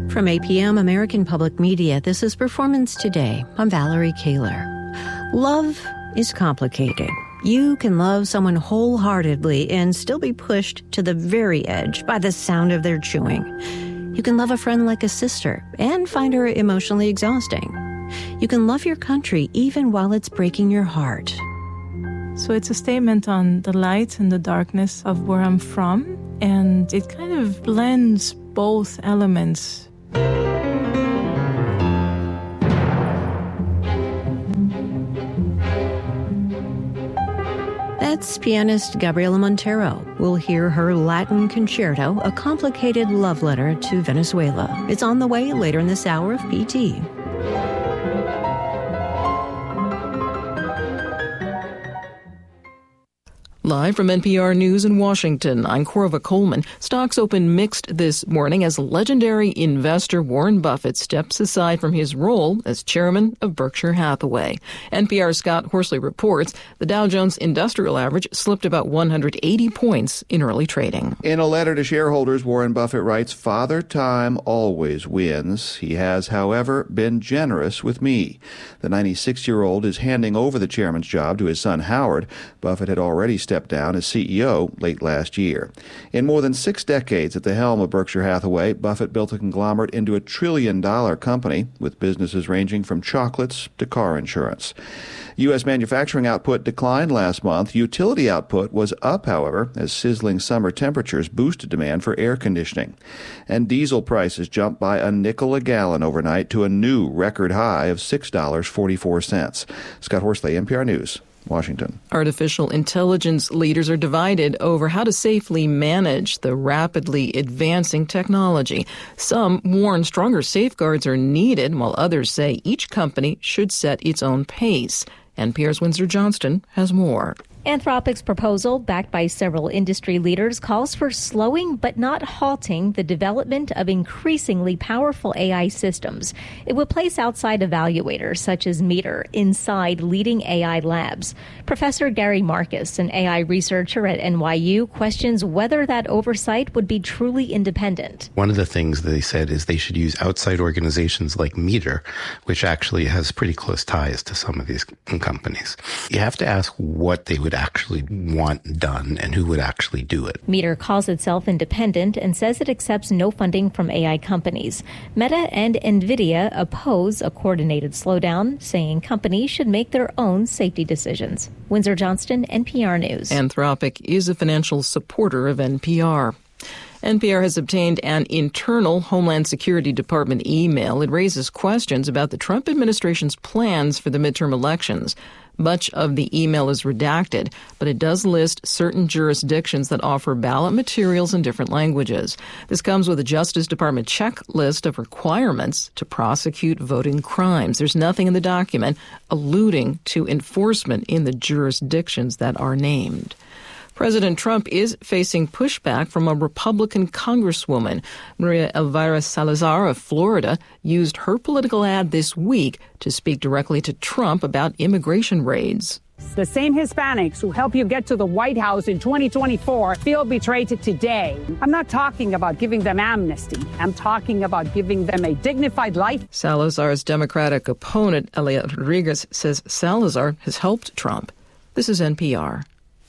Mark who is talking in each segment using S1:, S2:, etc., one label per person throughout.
S1: From APM American Public Media, this is Performance Today. I'm Valerie Kaler. Love is complicated. You can love someone wholeheartedly and still be pushed to the very edge by the sound of their chewing. You can love a friend like a sister and find her emotionally exhausting. You can love your country even while it's breaking your heart.
S2: So it's a statement on the light and the darkness of where I'm from, and it kind of blends both elements.
S1: That's pianist Gabriela Montero. We'll hear her Latin concerto, a complicated love letter to Venezuela. It's on the way later in this hour of PT. Live from NPR News in Washington, I'm Corva Coleman. Stocks opened mixed this morning as legendary investor Warren Buffett steps aside from his role as chairman of Berkshire Hathaway. NPR's Scott Horsley reports the Dow Jones Industrial Average slipped about 180 points in early trading.
S3: In a letter to shareholders, Warren Buffett writes, "Father Time always wins. He has, however, been generous with me." The 96-year-old is handing over the chairman's job to his son Howard. Buffett had already stepped down as CEO late last year. In more than 6 decades at the helm of Berkshire Hathaway, Buffett built a conglomerate into a $1 trillion company with businesses ranging from chocolates to car insurance. U.S. manufacturing output declined last month. Utility output was up, however, as sizzling summer temperatures boosted demand for air conditioning. And diesel prices jumped by a nickel a gallon overnight to a new record high of $6.44. Scott Horsley, NPR News, Washington.
S1: Artificial intelligence leaders are divided over how to safely manage the rapidly advancing technology. Some warn stronger safeguards are needed, while others say each company should set its own pace. NPR's Windsor Johnston has more.
S4: Anthropic's proposal, backed by several industry leaders, calls for slowing but not halting the development of increasingly powerful AI systems. It would place outside evaluators, such as Meter, inside leading AI labs. Professor Gary Marcus, an AI researcher at NYU, questions whether that oversight would be truly independent.
S5: One of the things they said is they should use outside organizations like Meter, which actually has pretty close ties to some of these companies. You have to ask what they would actually want done and who would actually do it.
S4: Meter calls itself independent and says it accepts no funding from AI companies. Meta and NVIDIA oppose a coordinated slowdown, saying companies should make their own safety decisions. Windsor Johnston, NPR News.
S1: Anthropic is a financial supporter of NPR. NPR has obtained an internal Homeland Security Department email. It raises questions about the Trump administration's plans for the midterm elections. Much of the email is redacted, but it does list certain jurisdictions that offer ballot materials in different languages. This comes with a Justice Department checklist of requirements to prosecute voting crimes. There's nothing in the document alluding to enforcement in the jurisdictions that are named. President Trump is facing pushback from a Republican congresswoman. Maria Elvira Salazar of Florida used her political ad this week to speak directly to Trump about immigration raids.
S6: The same Hispanics who help you get to the White House in 2024 feel betrayed today. I'm not talking about giving them amnesty. I'm talking about giving them a dignified life.
S1: Salazar's Democratic opponent, Elia Rodriguez, says Salazar has helped Trump. This is NPR.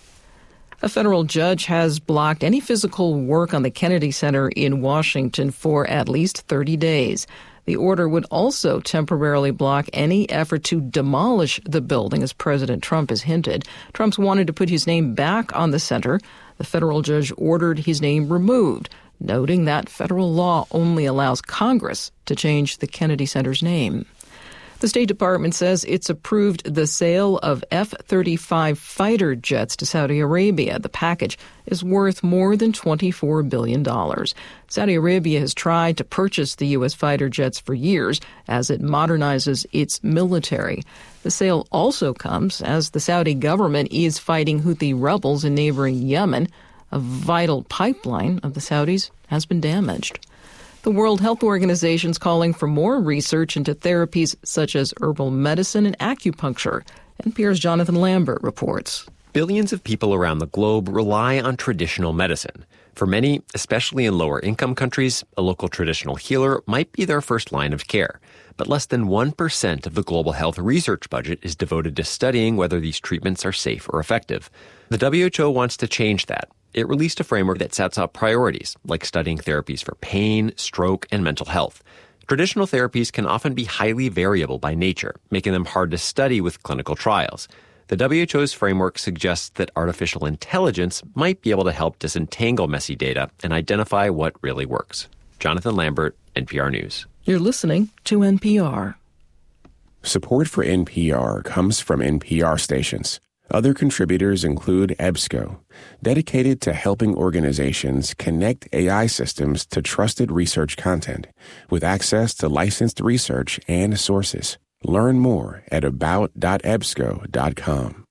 S1: A federal judge has blocked any physical work on the Kennedy Center in Washington for at least 30 days. The order would also temporarily block any effort to demolish the building, as President Trump has hinted. Trump's wanted to put his name back on the center. The federal judge ordered his name removed, noting that federal law only allows Congress to change the Kennedy Center's name. The State Department says it's approved the sale of F-35 fighter jets to Saudi Arabia. The package is worth more than $24 billion. Saudi Arabia has tried to purchase the U.S. fighter jets for years as it modernizes its military. The sale also comes as the Saudi government is fighting Houthi rebels in neighboring Yemen. A vital pipeline of the Saudis has been damaged. The World Health Organization is calling for more research into therapies such as herbal medicine and acupuncture. NPR's Jonathan Lambert reports.
S7: Billions of people around the globe rely on traditional medicine. For many, especially in lower income countries, a local traditional healer might be their first line of care. But less than 1% of the global health research budget is devoted to studying whether these treatments are safe or effective. The WHO wants to change that. It released a framework that sets out priorities, like studying therapies for pain, stroke, and mental health. Traditional therapies can often be highly variable by nature, making them hard to study with clinical trials. The WHO's framework suggests that artificial intelligence might be able to help disentangle messy data and identify what really works. Jonathan Lambert, NPR News.
S1: You're listening to NPR.
S8: Support for NPR comes from NPR stations. Other contributors include EBSCO, dedicated to helping organizations connect AI systems to trusted research content with access to licensed research and sources. Learn more at about.ebsco.com.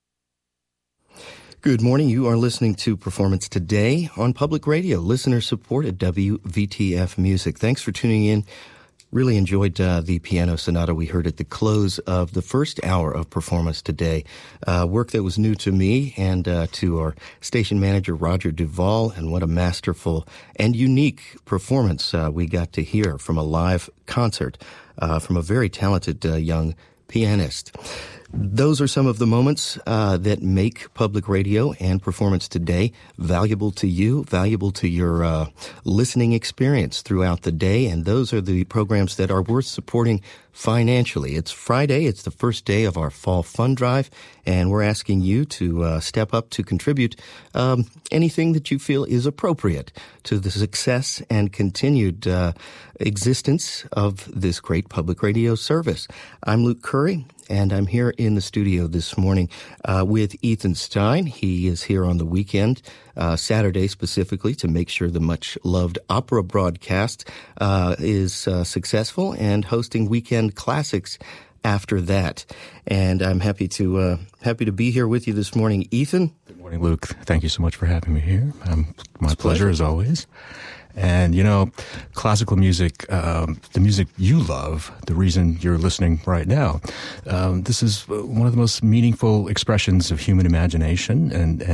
S9: Good morning. You are listening to Performance Today on Public Radio, listener support at WVTF Music. Thanks for tuning in. Really enjoyed the piano sonata we heard at the close of the first hour of Performance Today. Work that was new to me and to our station manager, Roger Duvall, and what a masterful and unique performance we got to hear from a live concert from a very talented young pianist. Those are some of the moments that make public radio and Performance Today valuable to you, valuable to your listening experience throughout the day, and those are the programs that are worth supporting financially. It's Friday. It's the first day of our fall fund drive, and we're asking you to step up to contribute anything that you feel is appropriate to the success and continued existence of this great public radio service. I'm Luke Curry, and I'm here in the studio this morning with Ethan Stein. He is here on the weekend, Saturday specifically, to make sure the much-loved opera broadcast is successful, and hosting weekend classics after that. And I'm happy to be here with you this morning, Ethan.
S10: Good morning, Luke. Thank you so much for having me here. My pleasure as always. And, you know, classical music, the music you love, the reason you're listening right now, this is one of the most meaningful expressions of human imagination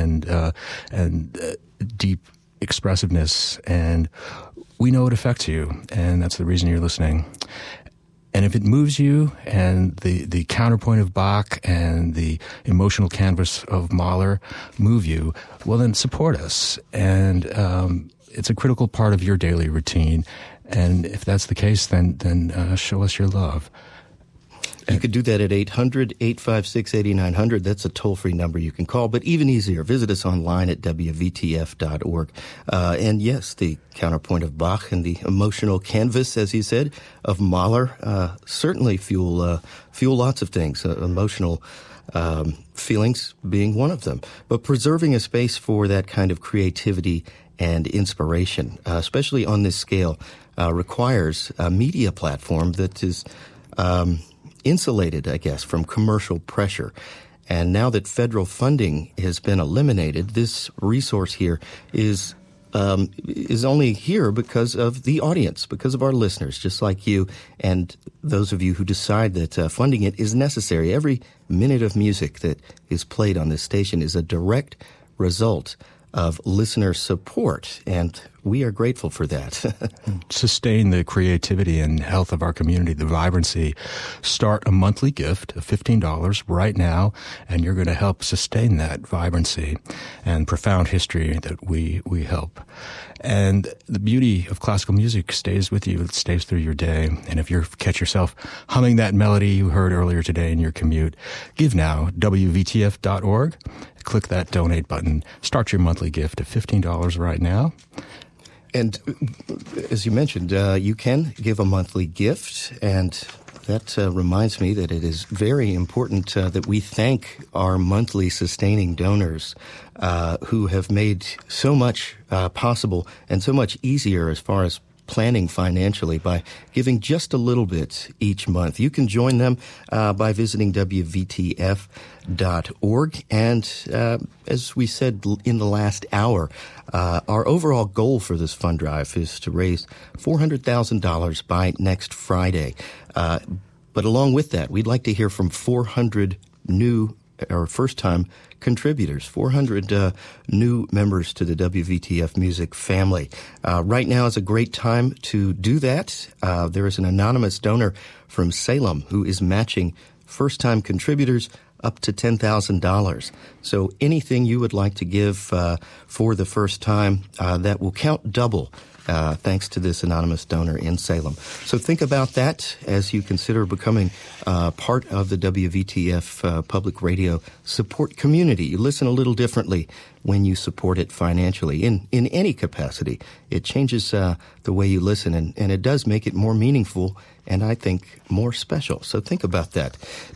S10: and deep expressiveness. And we know it affects you, and that's the reason you're listening. And if it moves you, and the counterpoint of Bach and the emotional canvas of Mahler move you, well, then support us. And it's a critical part of your daily routine. And if that's the case, then show us your love.
S9: You could do that at 800-856-8900. That's a toll-free number you can call. But even easier, visit us online at WVTF.org. And yes, the counterpoint of Bach and the emotional canvas, as you said, of Mahler certainly fuel lots of things, emotional feelings being one of them. But preserving a space for that kind of creativity and inspiration, especially on this scale, requires a media platform that is insulated, I guess, from commercial pressure. And now that federal funding has been eliminated, this resource here is only here because of the audience, because of our listeners, just like you and those of you who decide that funding it is necessary. Every minute of music that is played on this station is a direct result of listener support, and we are grateful for that.
S10: Sustain the creativity and health of our community, the vibrancy. Start a monthly gift of $15 right now, and you're going to help sustain that vibrancy and profound history that we help. And the beauty of classical music stays with you. It stays through your day. And if you catch yourself humming that melody you heard earlier today in your commute, give now, WVTF.org. Click that donate button. Start your monthly gift of $15 right now.
S9: And as you mentioned, you can give a monthly gift, and that reminds me that it is very important that we thank our monthly sustaining donors who have made so much possible and so much easier as far as planning financially by giving just a little bit each month. You can join them by visiting WVTF.org. And as we said in the last hour, our overall goal for this fund drive is to raise $400,000 by next Friday. But along with that, we'd like to hear from 400 new first-time contributors, 400 new members to the WVTF Music family. Right now is a great time to do that. There is an anonymous donor from Salem who is matching first-time contributors up to $10,000. So anything you would like to give for the first time, that will count double, thanks to this anonymous donor in Salem. So think about that as you consider becoming part of the WVTF public radio support community. You listen a little differently when you support it financially in any capacity. It changes the way you listen, and it does make it more meaningful and I think more special. So think about that.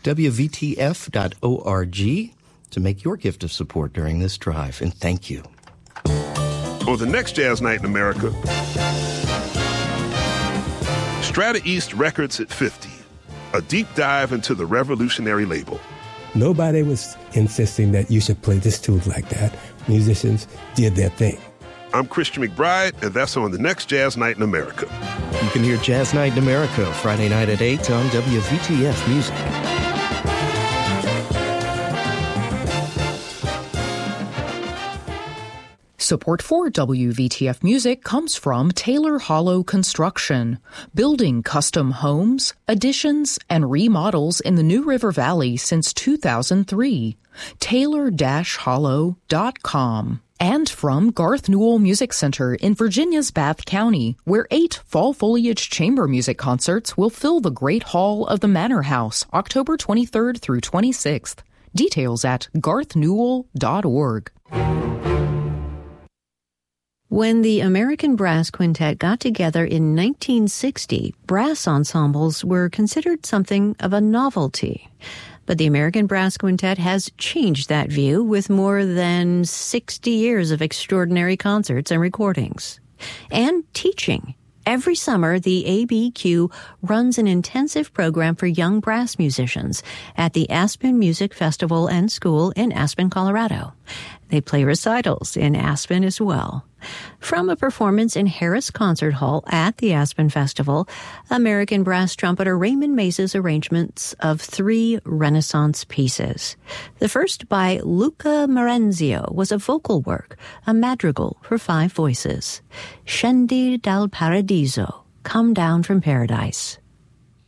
S9: WVTF.org to make your gift of support during this drive. And thank you.
S11: On the next Jazz Night in America, Strata East Records at 50, a deep dive into the revolutionary label.
S12: Nobody was insisting that you should play this tune like that. Musicians did their thing.
S11: I'm Christian McBride, and that's on the next Jazz Night in America.
S9: You can hear Jazz Night in America Friday night at 8 on WVTF Music.
S13: Support for WVTF Music comes from Taylor Hollow Construction, building custom homes, additions, and remodels in the New River Valley since 2003. Taylor-hollow.com. And from Garth Newell Music Center in Virginia's Bath County, where 8 fall foliage chamber music concerts will fill the Great Hall of the Manor House October 23rd through 26th. Details at garthnewell.org.
S14: When the American Brass Quintet got together in 1960, brass ensembles were considered something of a novelty. But the American Brass Quintet has changed that view with more than 60 years of extraordinary concerts and recordings. And teaching. Every summer, the ABQ runs an intensive program for young brass musicians at the Aspen Music Festival and School in Aspen, Colorado. They play recitals in Aspen as well. From a performance in Harris Concert Hall at the Aspen Festival, American brass trumpeter Raymond Mace's arrangements of 3 Renaissance pieces. The first, by Luca Marenzio, was a vocal work, a madrigal for 5 voices. Scendi dal Paradiso, Come Down from Paradise.